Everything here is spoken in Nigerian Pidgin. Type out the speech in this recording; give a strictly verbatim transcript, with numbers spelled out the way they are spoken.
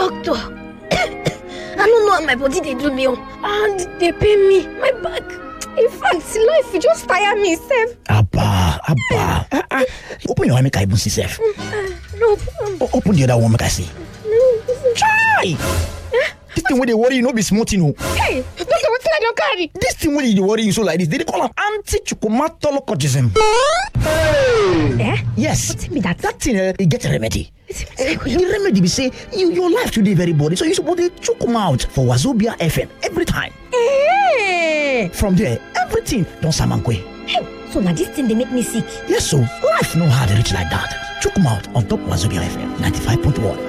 Doctor, I don't know how my body they do me. And they pay me. My back. In fact, life will just tire me, Seth. Abba, Abba. Uh, uh, open your eye, make I even see, Seth. Uh, no. Um, o- open the other one, make I see. No. Try! Eh? This thing where they worry you, no be smart, you know. Hey, Doctor, what did I don't carry? This thing where they worry you so like this, they call it anti-chukumatologism. Eh? Yes. What's me that? That thing, uh, it get a remedy. It's Uh, the remedy be say, you, your life today very body, so you supposed to choke them out for Wazobia F M every time. Hey. From there, everything don't samankwe. Hey, so now this thing they make me sick. Yes, so life no hard reach like that. Choke them out on top Wazobia F M ninety-five point one.